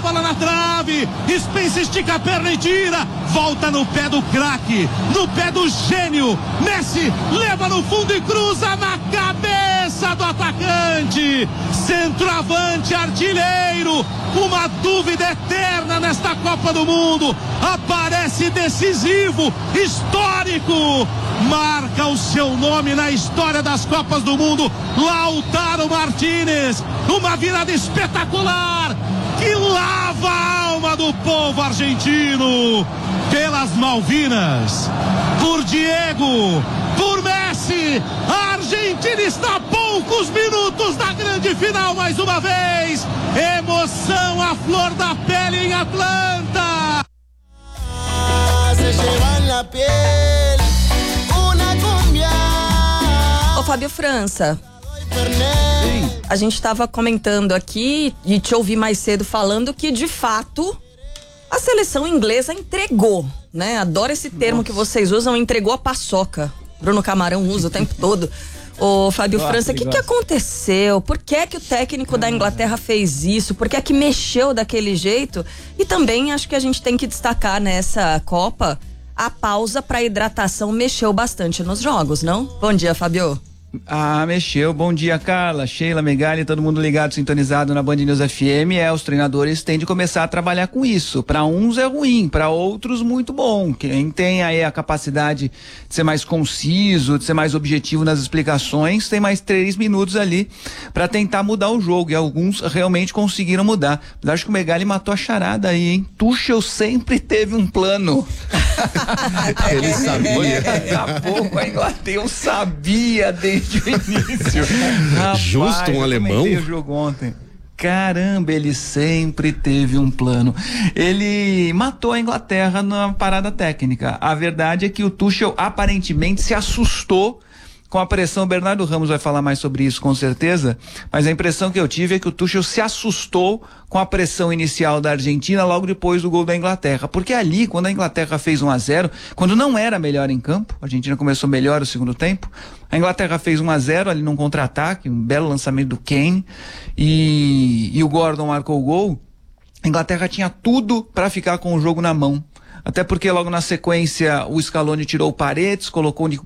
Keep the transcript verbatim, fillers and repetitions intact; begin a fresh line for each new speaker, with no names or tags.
bola na trave, Spence estica a perna e tira, volta no pé do craque, no pé do gênio, Messi leva no fundo e cruza na cabeça do atacante, centroavante artilheiro, uma dúvida eterna nesta Copa do Mundo, aparece decisivo, histórico, marca o seu nome na história das Copas do Mundo, Lautaro Martínez, uma virada espetacular, que lava a alma do povo argentino, pelas Malvinas, por Diego, por Messi, a Argentina está a poucos minutos da grande final mais uma vez, emoção à flor da pele em Atlanta.
Ô Fábio França, sim, a gente estava comentando aqui e te ouvi mais cedo falando que de fato a seleção inglesa entregou, né? Adoro esse termo. Nossa, que vocês usam, entregou a paçoca. Bruno Camarão usa o tempo todo. Ô Fábio gosta, França, o que, que aconteceu? Por que que o técnico da Inglaterra fez isso? Por que que mexeu daquele jeito? E também acho que a gente tem que destacar nessa Copa a pausa para hidratação mexeu bastante nos jogos, não? Bom dia, Fábio.
Ah, mexeu. Bom dia, Carla, Sheila, Megali, todo mundo ligado, sintonizado na Band News F M. É, os treinadores têm de começar a trabalhar com isso. Para uns é ruim, para outros muito bom. Quem tem aí a capacidade de ser mais conciso, de ser mais objetivo nas explicações, tem mais três minutos ali para tentar mudar o jogo. E alguns realmente conseguiram mudar. Mas acho que o Megali matou a charada aí, hein? Tuchel sempre teve um plano.
Ele sabia.
Daqui a pouco a Inglaterra eu sabia desde o início. Rapaz,
justo um alemão.
O jogo ontem. Caramba, ele sempre teve um plano. Ele matou a Inglaterra na parada técnica. A verdade é que o Tuchel aparentemente se assustou com a pressão. O Bernardo Ramos vai falar mais sobre isso com certeza, mas a impressão que eu tive é que o Tuchel se assustou com a pressão inicial da Argentina logo depois do gol da Inglaterra, porque ali, quando a Inglaterra fez um a zero, quando não era melhor em campo, a Argentina começou melhor o segundo tempo, a Inglaterra fez um a zero ali num contra-ataque, um belo lançamento do Kane, e, e o Gordon marcou o gol. A Inglaterra tinha tudo para ficar com o jogo na mão, até porque logo na sequência o Scaloni tirou o Paredes, colocou o